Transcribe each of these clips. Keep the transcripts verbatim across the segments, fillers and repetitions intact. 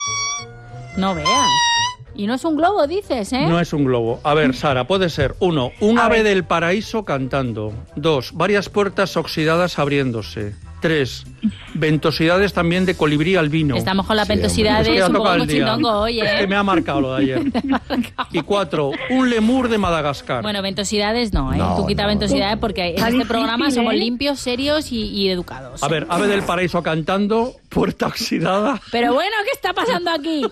No veas. Y no es un globo, dices, ¿eh? No es un globo. A ver, Sara, puede ser, uno, un A ave ver. del paraíso cantando. Dos, varias puertas oxidadas abriéndose. Tres, ventosidades también de colibrí albino. Estamos con la Sí, ventosidad Es que de ha un poco tocado el día. cochindongo hoy, Es que ¿eh? me ha marcado lo de ayer. Y cuatro, un lemur de Madagascar. Bueno, ventosidades no, ¿eh? No, Tú quita no, ventosidades porque en Está este difícil, programa somos ¿eh? limpios, serios y, y educados. A ver, ave del paraíso cantando, puerta oxidada. Pero bueno, ¿qué está pasando aquí?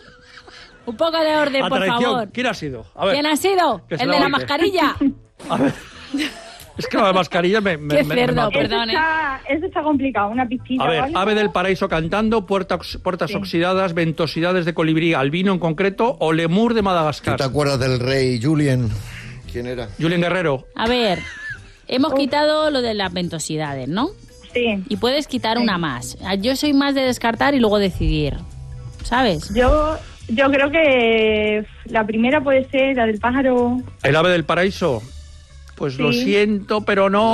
Un poco de orden, A por traición. favor. ¿Quién ha sido? A ver, ¿Quién ha sido? Que se El la de la oiga. mascarilla. a ver. Es que la mascarilla me, me, Qué me- me cerdo, mató. perdón. Eso está, eso está complicado, una pistita. A ver, ¿vale? ave del paraíso cantando, puerta ox- puertas Sí. oxidadas, ventosidades de colibrí albino en concreto, o lemur de ¿Tú Madagascar. te acuerdas del rey Julien? ¿Quién era? Julien Guerrero. A ver, hemos quitado lo de las ventosidades, ¿no? Sí. Y puedes quitar Sí. una más. Yo soy más de descartar y luego decidir, ¿sabes? Yo, yo creo que la primera puede ser la del pájaro. ¿El ave del paraíso? Pues lo Sí. siento, pero no.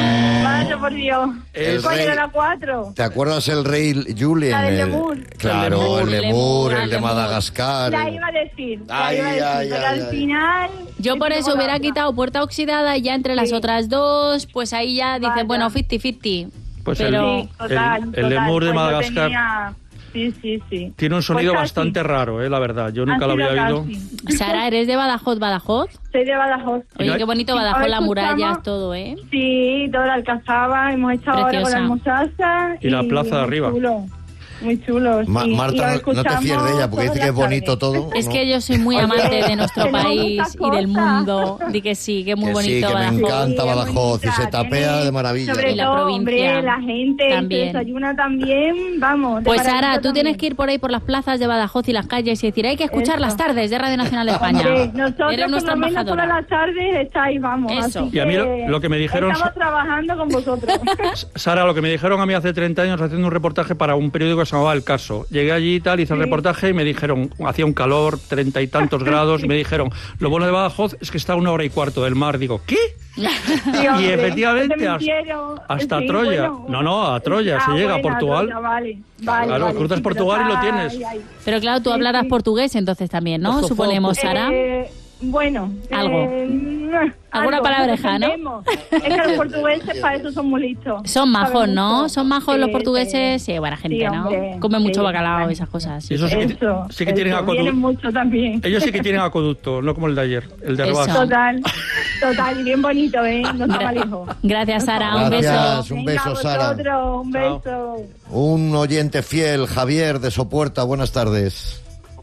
Vaya por Dios. El ¿Cuál rey- era la cuatro? ¿Te acuerdas el rey Julien? La del El- lemur. Claro, el El lemur, lemur, el el de lemur. Madagascar. La iba a decir. La Ay, iba a decir, ay, pero ay, al ay. final. Yo por me eso tengo hubiera la otra. quitado puerta oxidada y ya entre las Sí. otras dos, pues ahí ya dices, Vaya. bueno, cincuenta cincuenta. Pues Pero- Sí, total, el, el total. lemur de Pues yo Madagascar tenía- Sí, sí, sí. tiene un sonido Pues casi. bastante raro, eh, la verdad. Yo nunca Ha lo sido había oído. casi. Sara, ¿eres de Badajoz, Badajoz? Soy de Badajoz. Oye, Mira, qué bonito sí, Badajoz, ahora las murallas, escuchamos- todo, ¿eh? Sí, toda la Alcazaba, hemos estado ahora con Preciosa. la Almosaza. Y la plaza de muy arriba. Chulo, muy chulo. Ma- sí. Y Marta, lo no- no te escuchamos fíes de ella porque dice todas que es las bonito tardes. todo. Es ¿no? que yo soy muy Oye, amante de nuestro tenemos país muchas y del cosas. mundo. Di que sí, que es muy Que sí, bonito que me Badajoz. encanta Sí, es Badajoz y bonita, se tapea tiene- de maravilla. Sobre Y la todo, provincia hombre, la gente también. se desayuna también, vamos. de Pues Sara, maravilla tú también. tienes que ir por ahí por las plazas de Badajoz y las calles y decir, hay que escuchar Eso. las tardes de Radio Nacional de España. Hombre, nosotros Eres por nuestra lo menos todas embajadora. las tardes estáis, vamos. Eso. Así Y a mí lo- que lo que me dijeron- Estamos trabajando con vosotros. Sara, lo que me dijeron a mí hace treinta años haciendo un reportaje para un periódico que se llamaba El Caso. Llegué allí y tal, hice el Sí. reportaje y me dijeron, hacía un calor, treinta y tantos grados, y me dijeron, lo bueno de Badajoz es que está a una hora y cuarto del mar. Digo, ¿qué? Sí, Y hombre, efectivamente, te hasta- mintieron. hasta Sí, Troya. bueno. No, no, a Troya, se Ah, llega a bueno, Portugal. Troya, vale, vale, Claro, vale, cruzas sí, pero Portugal y lo está tienes. ahí, ahí. Pero claro, tú Sí, hablarás sí. portugués entonces también, ¿no? Ojo, Suponemos, Sara. Eh, bueno. Algo. eh, Alguna algo, palabreja, ¿no? entendemos. Es que los portugueses para eso son muy listos. Son majos, Saben ¿no? mucho. Son majos los Sí, portugueses. sí. Sí, buena gente, Sí, ¿no? hombre, Comen mucho sí, bacalao y vale. esas cosas. Y eso sí que, Eso, sí que tienen eso, acueducto. vienen mucho también. Ellos sí que tienen acueducto, no como el de ayer, el de Eso. Herbás. Total, total, y bien bonito, ¿eh? No está mal hijo. Gracias, Sara. Un Gracias. beso. Un Venga, beso, Sara. vosotros, un Chao. beso. Un oyente fiel, Javier de Sopuerta, buenas tardes.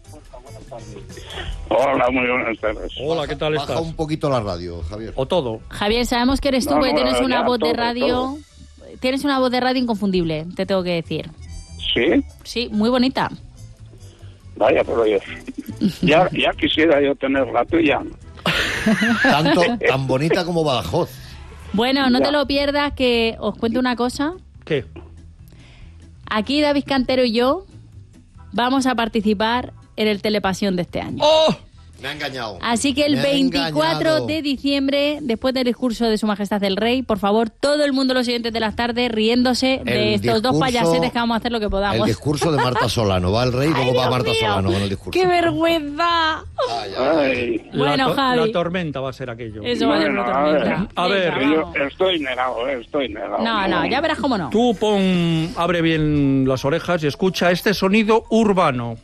Hola, muy buenas tardes. Hola, ¿qué tal Baja estás? un poquito la radio, Javier. O todo. Javier, sabemos que eres tú No, porque no, tienes una ya, voz de todo, radio. todo. Tienes una voz de radio inconfundible, te tengo que decir. ¿Sí? Sí, muy bonita. Vaya por Dios. Ya, ya quisiera yo tener la tuya. Tanto, tan bonita como Badajoz. Bueno, no Ya. te lo pierdas, que os cuento una cosa. ¿Qué? Aquí David Cantero y yo vamos a participar en el Telepasión de este año. ¡Oh! Me ha engañado. Así que el Me ha veinticuatro engañado. de diciembre, después del discurso de Su Majestad el Rey, por favor, todo el mundo, los siguientes de las tardes, riéndose de El estos dos discurso- payasetes que vamos a hacer lo que El podamos. discurso de Marta Solano. Va el rey y luego va Dios Marta mío, Solano con el discurso. ¡Qué vergüenza! Ay, ay. Ay, Bueno, la, to- Javi. la tormenta va a ser aquello. Eso va a ser una Bueno, a ver. tormenta. A ver, Venga, yo vamos. estoy negado, eh, estoy negado. No, no, ya verás cómo no. Tú pon, abre bien las orejas y escucha este sonido urbano.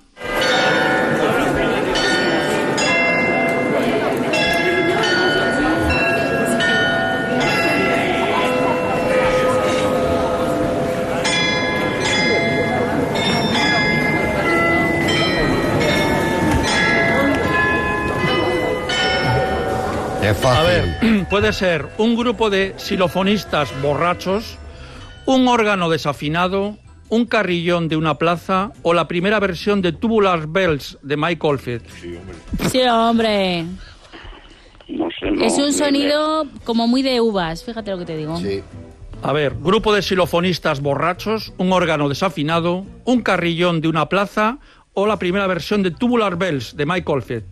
Es A fácil. ver, puede ser un grupo de xilofonistas borrachos, un órgano desafinado, un carrillón de una plaza o la primera versión de Tubular Bells de Mike Oldfield. Sí, hombre. No sé, no, Es un ni sonido como muy de uvas, fíjate lo que te digo. Sí. A ver, grupo de xilofonistas borrachos, un órgano desafinado, un carrillón de una plaza o la primera versión de Tubular Bells de Mike Oldfield.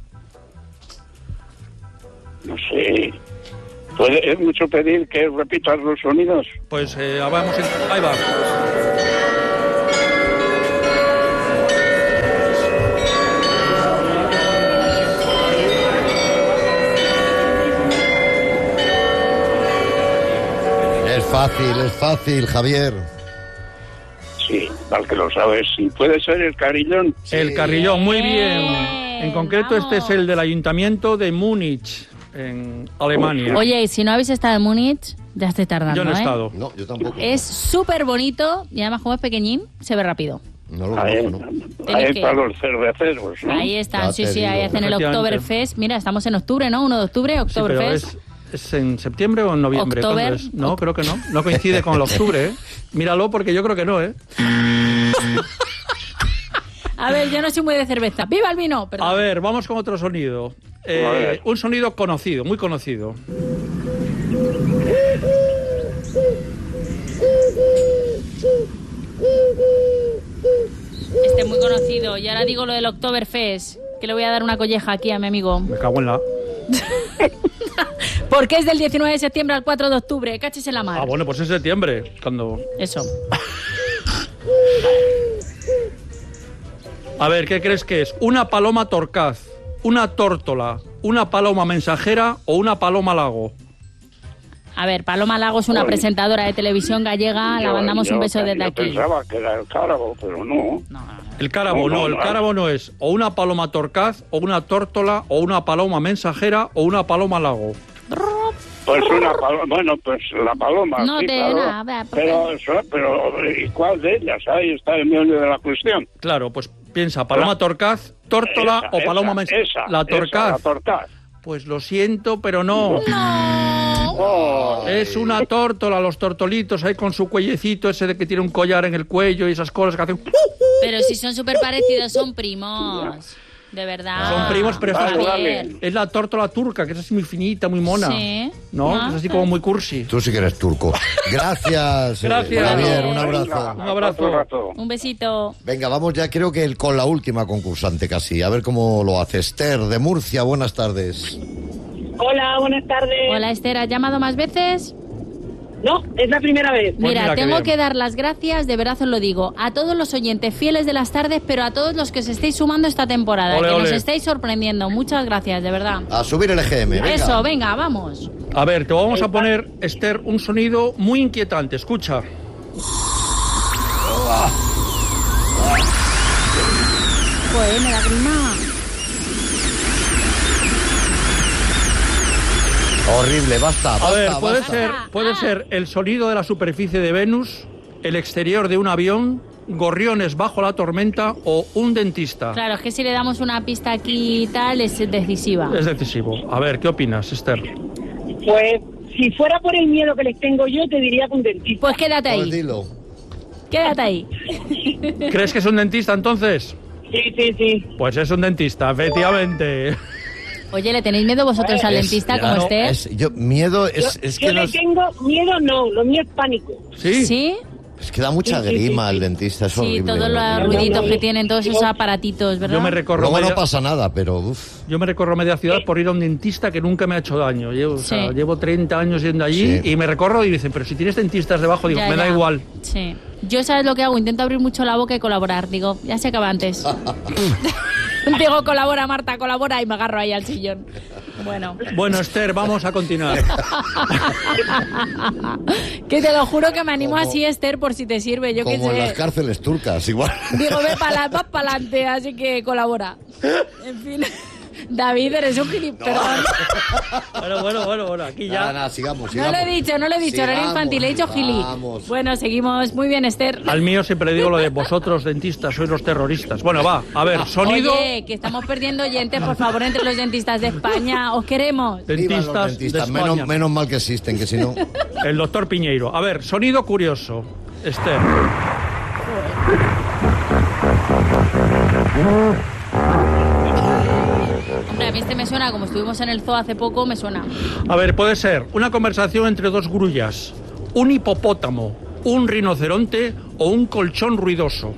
No sé. ¿Puede, ¿Es mucho pedir que repitas los sonidos? Pues eh, vamos, en- ahí va. fácil, es fácil, Javier. Sí, tal que lo sabes. Sí, puede ser el Carillón. El Carrillón, muy bien. Bien, En concreto, este es vamos. el del Ayuntamiento de Múnich, en Alemania. Oye, y si no habéis estado en Múnich, ya estoy tardando, Yo no he ¿eh? estado. No, yo tampoco. Es súper bonito y además como es pequeñín, se ve rápido. No lo Ahí, conozco, ¿no? Tenéis ahí que- están los cerveceros, ¿no? Ahí están, Ya sí, te sí, ahí digo. hacen el Efectivamente. Oktoberfest. Mira, estamos en octubre, ¿no? uno de octubre, Sí, pero Oktoberfest. es, ¿es en septiembre o en noviembre? October. ¿Cuándo es? No, creo que no. No coincide con el octubre, ¿eh? Míralo porque yo creo que no, ¿eh? A ver, yo no soy muy de cerveza. ¡Viva el vino! Perdón. A ver, vamos con otro sonido. Eh, A ver. un sonido conocido, muy conocido. Este es muy conocido. Y ahora digo lo del Oktoberfest, que le voy a dar una colleja aquí a mi amigo. Me cago en la... Porque es del diecinueve de septiembre al cuatro de octubre. Caches en la mar. Ah, bueno, pues en septiembre, cuando... Eso. A ver, ¿qué crees que es? ¿Una paloma torcaz, una tórtola, una paloma mensajera o una paloma lago? A ver, Paloma Lago es una Oye. presentadora de televisión gallega. La Yo- mandamos yo- un beso desde yo aquí. pensaba que era el Cárabo, pero no. No, no, no. El cárabo, No, no, no, el no. cárabo no es o una paloma torcaz, o una tórtola, o una paloma mensajera, o una paloma lago. Pues una paloma, bueno, pues la paloma. No sí, te claro. da, vea, ¿por pero, eso- pero, ¿y cuál de ellas? Ahí está el meollo de la cuestión. Claro, pues piensa, paloma La- torcaz, tórtola Esa, o paloma esa, mensajera. esa, La esa, torcaz. la torcaz. Pues lo siento, pero no. Oh, Es una tórtola, los tortolitos ahí con su cuellecito ese de que tiene un collar en el cuello y esas cosas que hacen... Pero si son súper parecidos, son primos. De verdad. Son primos, pero esta es, Vale, Javier. vale. es la tórtola turca, que es así muy finita, muy mona. Sí. ¿No? Ah, Es así como muy cursi. Tú sí que eres turco. Gracias, eh, Gracias. Javier, un venga, abrazo. Un abrazo. hasta otro rato. Un besito. Venga, vamos ya creo que el- con la última concursante casi. A ver cómo lo hace. Esther, de Murcia, buenas tardes. Hola, buenas tardes. Hola, Esther, ¿has llamado más veces? No, es la primera vez. Pues Mira, mira, qué tengo bien. que dar las gracias, de verdad os lo digo, a todos los oyentes fieles de las tardes, pero a todos los que os estáis sumando esta temporada, Ole, que nos ole. estáis sorprendiendo. Muchas gracias, de verdad. A subir el E G M. Venga. Eso, venga, vamos. A ver, te vamos a poner, Esther, un sonido muy inquietante. Escucha. Joder, me da grima. Horrible, basta, basta, A ver, puede basta. ser, puede Ah. ser el sonido de la superficie de Venus, el exterior de un avión, gorriones bajo la tormenta o un dentista. Claro, es que si le damos una pista aquí y tal, es decisiva. Es decisivo. A ver, ¿qué opinas, Esther? Pues si fuera por el miedo que les tengo yo, te diría que un dentista. Pues quédate Pues ahí, dilo. quédate ahí. ¿Crees que es un dentista entonces? Sí, sí, sí. Pues es un dentista, efectivamente. Oye, ¿le tenéis miedo vosotros al Es- dentista ya como no, esté? es- yo, miedo Yo, es, es yo que le nos- tengo miedo, no, lo mío es pánico. ¿Sí? ¿Sí? es que da mucha Sí, sí, sí, grima sí. el dentista, es Sí, horrible. todos los no, ruiditos no. que tienen, todos esos aparatitos, ¿verdad? Yo me recorro Luego media, no pasa nada, pero uf. yo me recorro media ciudad por ir a un dentista que nunca me ha hecho daño. Llevo, o sea, Sí. llevo treinta años yendo allí Sí. y me recorro y dicen, pero si tienes dentistas debajo, digo, Ya, me da ya. igual. Sí. Yo, ¿sabes lo que hago? Intento abrir mucho la boca y colaborar. Digo, ya se acaba antes. Digo, colabora, Marta, colabora, y me agarro ahí al sillón. Bueno. Bueno, Esther, vamos a continuar. Que te lo juro que me animo Como- así, Esther, por si te sirve. Yo qué Como en las sé. cárceles turcas, igual. Digo, ve para vas para adelante, así que colabora. En fin. David, eres un gilipollas. Perdón. Bueno, bueno, bueno, bueno, aquí ya. Nada, nada, sigamos, No sigamos. lo he dicho, no lo he dicho, no era Sigamos, infantil, he dicho gili. sigamos. Bueno, seguimos. Muy bien, Esther. Al mío siempre le digo lo de vosotros, dentistas, sois los terroristas. Bueno, va, a ver, sonido. Oye, que estamos perdiendo oyentes, por favor, entre los dentistas de España. Os queremos. Vivan los Dentistas, dentistas, de menos, España. menos mal que existen, que si no... El doctor Piñeiro. A ver, sonido curioso. Esther. Hombre, a mí este me suena, como estuvimos en el zoo hace poco, me suena. A ver, puede ser una conversación entre dos grullas, un hipopótamo, un rinoceronte o un colchón ruidoso.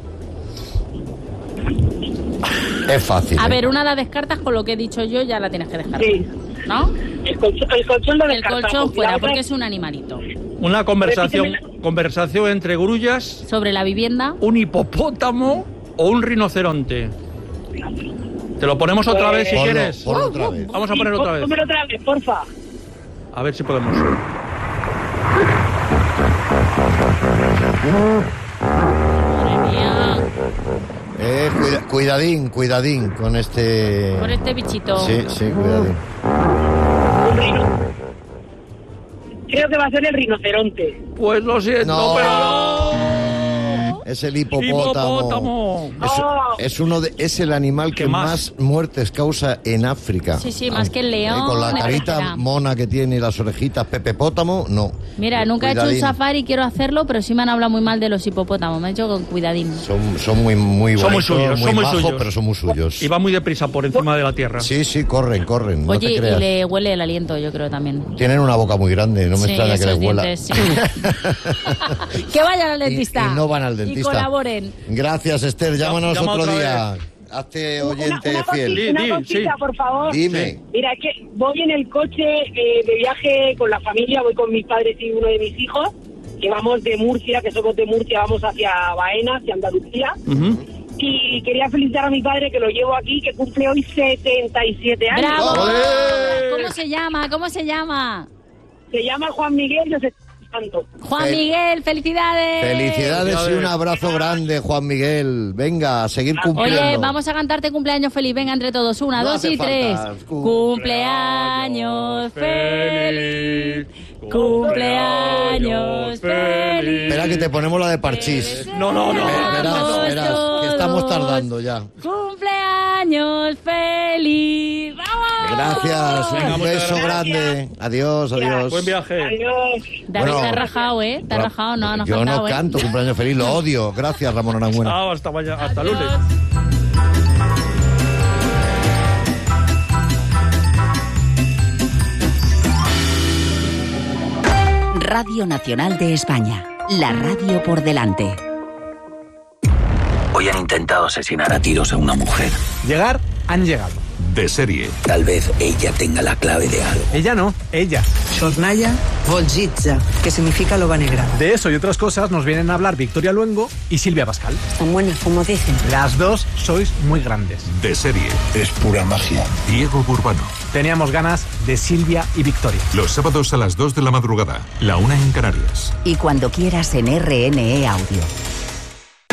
Es fácil. A ¿eh? ver, una la descartas con lo que he dicho yo, ya la tienes que descartar. Sí. ¿No? El colchón, el colchón lo El descartamos. colchón La fuera, otra- porque es un animalito. Una conversación, Repíteme. conversación entre grullas, Sobre la vivienda. un hipopótamo o un rinoceronte. Te lo ponemos otra vez si Ponlo, quieres. ponlo otra vez. Vamos a ponerlo otra vez. Pónmelo otra vez, porfa. A ver si podemos. Madre mía. Eh, cuida- cuidadín, cuidadín con este... Por este bichito. Sí, sí, cuidadín. Un rino. Creo que va a ser el rinoceronte. Pues lo siento, No. pero... Es el hipopótamo. Hipopótamo. Es, Oh. es uno de, es el animal que ¿Qué más? más? muertes causa en África. Sí, sí, más que el Eh, león, con la carita etcétera. mona que tiene y las orejitas pepepótamo, no. Mira, nunca he hecho un Cuidadín. safari, quiero hacerlo, pero sí me han hablado muy mal de los hipopótamos. Me han dicho con cuidadín. Son, son muy, muy Son muy bonitos, suyos, muy son muy majos, suyos. pero son muy suyos. Y va muy deprisa por encima de la tierra. Sí, sí, corren, corren. No Oye, te y creas. le huele el aliento, yo creo también. Tienen una boca muy grande, no me Sí, extraña que esos les huela. dientes, sí. Que vayan al Y- dentista. y no van al dentista. Y colaboren. Gracias, Esther. Llámanos Llama otro otra día. Hazte oyente una, una fiel. cosita, una Di, di, cosita, sí. por favor. Dime. Mira, es que voy en el coche eh, de viaje con la familia, voy con mis padres y uno de mis hijos, que vamos de Murcia, que somos de Murcia, vamos hacia Baena, hacia Andalucía. Ujú. Y quería felicitar a mi padre, que lo llevo aquí, que cumple hoy setenta y siete años. ¡Bravo! ¡Olé! ¿Cómo se llama? ¿Cómo se llama? Se llama Juan Miguel José Santo. Juan Fel- Miguel, felicidades. Felicidades y un Felicidades. abrazo grande, Juan Miguel. Venga, a seguir cumpliendo. Oye, vamos a cantarte cumpleaños feliz. Venga, entre todos. Una, No dos hace y tres. falta. Cumpleaños feliz. Cumpleaños feliz. Espera que te ponemos la de Parchís. No, no, no. Verás, Vamos verás, que estamos todos. tardando ya. Cumpleaños feliz. ¡Vamos! Gracias, Venga, un muchas beso gracias. grande. Adiós, adiós. Buen viaje. Adiós. David Bueno, te ha rajado, ¿eh? Te ha rajado, no, no ha Yo faltado, no ¿eh? canto cumpleaños feliz, lo odio. Gracias, Ramón Aranguena. Ah, hasta mañana, hasta Adiós. lunes. Radio Nacional de España. La radio por delante. Hoy han intentado asesinar a tiros a una mujer. Llegar, han llegado. De serie. Tal vez ella tenga la clave de algo. Ella no, ella. Chornaya Volgitza, que significa loba negra. De eso y otras cosas nos vienen a hablar Victoria Luengo y Silvia Pascal. Tan buenas como dicen. Las dos sois muy grandes. De serie. Es pura magia. Diego Burbano. Teníamos ganas de Silvia y Victoria. Los sábados a las dos de la madrugada. La una en Canarias. Y cuando quieras en R N E Audio.